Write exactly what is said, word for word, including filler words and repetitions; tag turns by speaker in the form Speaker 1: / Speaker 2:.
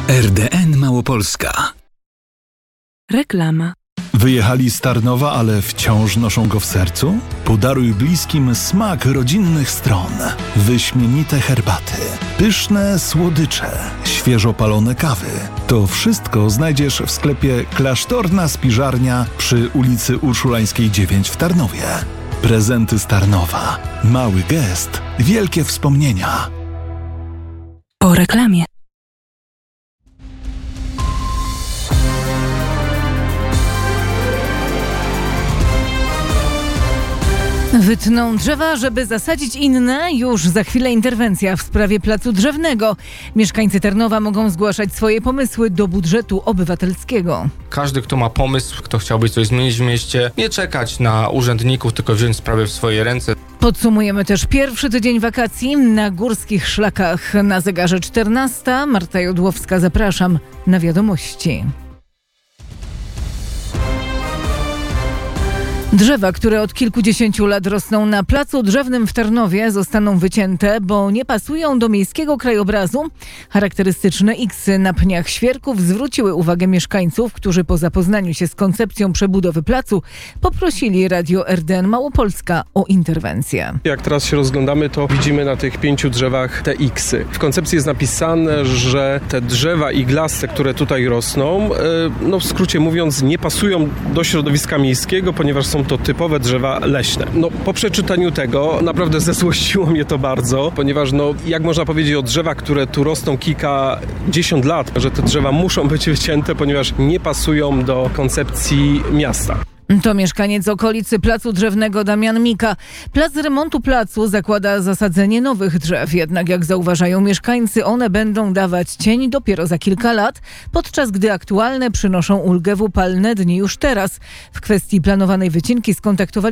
Speaker 1: R D N Małopolska.
Speaker 2: Reklama.
Speaker 3: Wyjechali z Tarnowa, ale wciąż noszą go w sercu? Podaruj bliskim smak rodzinnych stron. Wyśmienite herbaty, pyszne słodycze, świeżo palone kawy. To wszystko znajdziesz w sklepie Klasztorna Spiżarnia przy ulicy Urszulańskiej dziewięć w Tarnowie. Prezenty z Tarnowa. Mały gest, wielkie wspomnienia.
Speaker 2: Po reklamie. Wytną drzewa, żeby zasadzić inne? Już za chwilę interwencja w sprawie placu drzewnego. Mieszkańcy Tarnowa mogą zgłaszać swoje pomysły do budżetu obywatelskiego.
Speaker 4: Każdy, kto ma pomysł, kto chciałby coś zmienić w mieście, nie czekać na urzędników, tylko wziąć sprawy w swoje ręce.
Speaker 2: Podsumujemy też pierwszy tydzień wakacji na górskich szlakach. Na zegarze czternasta. Marta Jodłowska, zapraszam na wiadomości. Drzewa, które od kilkudziesięciu lat rosną na placu drzewnym w Tarnowie, zostaną wycięte, bo nie pasują do miejskiego krajobrazu. Charakterystyczne iksy na pniach świerków zwróciły uwagę mieszkańców, którzy po zapoznaniu się z koncepcją przebudowy placu poprosili Radio R D N Małopolska o interwencję.
Speaker 5: Jak teraz się rozglądamy, to widzimy na tych pięciu drzewach te iksy. W koncepcji jest napisane, że te drzewa iglaste, które tutaj rosną, no w skrócie mówiąc, nie pasują do środowiska miejskiego, ponieważ są to typowe drzewa leśne. No, po przeczytaniu tego naprawdę zezłościło mnie to bardzo, ponieważ no, jak można powiedzieć o drzewach, które tu rosną kilkadziesiąt lat, że te drzewa muszą być wycięte, ponieważ nie pasują do koncepcji miasta.
Speaker 2: To mieszkaniec okolicy placu drzewnego Damian Mika. Plac remontu placu zakłada zasadzenie nowych drzew, jednak jak zauważają mieszkańcy, one będą dawać cień dopiero za kilka lat, podczas gdy aktualne przynoszą ulgę w upalne dni już teraz. W kwestii planowanej wycinki skontaktowali